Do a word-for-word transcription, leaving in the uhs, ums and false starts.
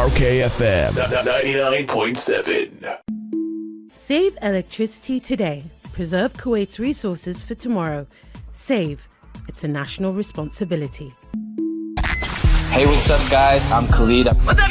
R K F M ninety-nine point seven. Save electricity today. Preserve Kuwait's resources for tomorrow. Save. It's a national responsibility. Hey, what's up, guys? I'm Khalid. What's up?